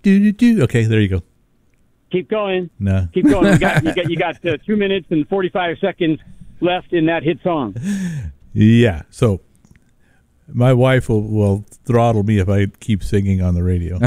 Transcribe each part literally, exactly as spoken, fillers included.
do, do, do. Okay, there you go. Keep going. No. Keep going. You got you got, you got uh, two minutes and forty-five seconds left in that hit song. Yeah. So my wife will, will throttle me if I keep singing on the radio.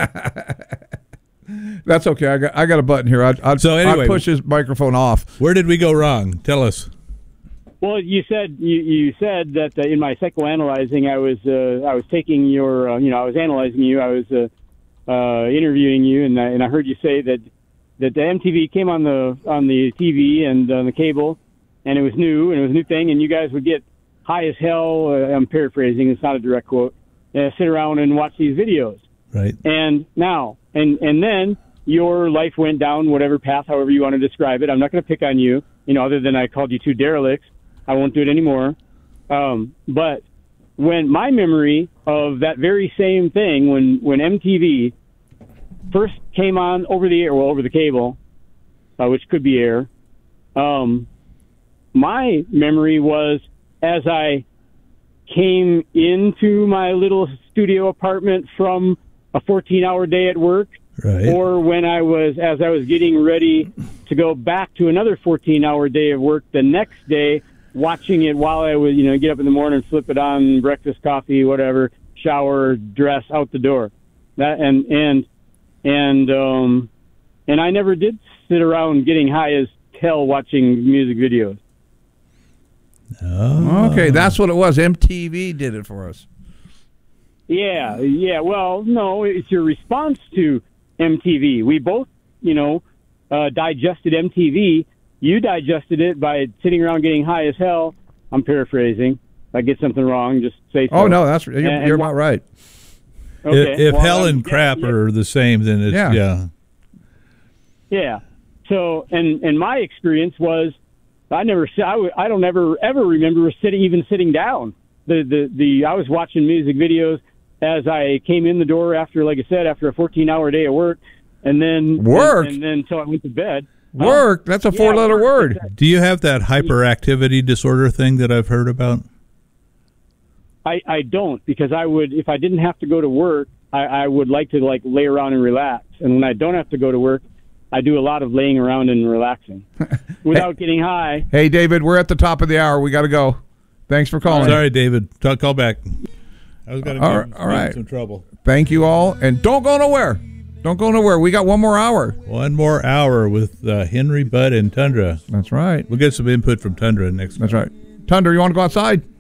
That's okay. I got I got a button here. I'd, I'd, So anyway, I'd push his microphone off. Where did we go wrong? Tell us. Well, you said you, you said that uh, in my psychoanalyzing, I was uh, I was taking your uh, you know I was analyzing you. I was uh, uh, interviewing you, and I, and I heard you say that that the M T V came on the on the T V and on the cable, and it was new and it was a new thing, and you guys would get high as hell. Uh, I'm paraphrasing; it's not a direct quote. Uh, sit around and watch these videos. Right. And now, and and then your life went down whatever path, however you want to describe it. I'm not going to pick on you, you know, other than I called you two derelicts. I won't do it anymore. Um, but when my memory of that very same thing, when, when M T V first came on over the air, well, over the cable, uh, which could be air, um, my memory was as I came into my little studio apartment from a fourteen-hour day at work, Right. or when I was, as I was getting ready to go back to another fourteen-hour day of work the next day, watching it while I was, you know, get up in the morning, flip it on, breakfast, coffee, whatever, shower, dress, out the door. That and and and um, and I never did sit around getting high as hell watching music videos. Oh. Okay, that's what it was. M T V did it for us. Yeah, yeah. Well, no, it's your response to M T V. We both, you know, uh, digested M T V. You digested it by sitting around getting high as hell. I'm paraphrasing. If I get something wrong, just say so. Oh, no, that's you're, And- you're and- about right. Okay. If, if well, hell um, and yeah, crap yeah. are the same, then it's, Yeah. yeah. Yeah. So, and and my experience was, I never, I, w- I don't ever ever remember sitting, even sitting down. The the the I was watching music videos as I came in the door after, like I said, after a fourteen-hour day of work, and then Work? and, and then until I went to bed. Work? That's a Yeah, four-letter work. word. Do you have that hyperactivity disorder thing that I've heard about? I, I don't, because I would, if I didn't have to go to work, I, I would like to like lay around and relax. And when I don't have to go to work, I do a lot of laying around and relaxing without getting high. Hey, David, we're at the top of the hour. We got to go. Thanks for calling. Sorry, David. Talk, call back. I was going to All get right, all right. some trouble. Thank you all. And don't go nowhere. Don't go nowhere. We got one more hour. One more hour with uh, Henry, Bud, and Tundra. That's right. We'll get some input from Tundra next. That's right. Tundra, you want to go outside?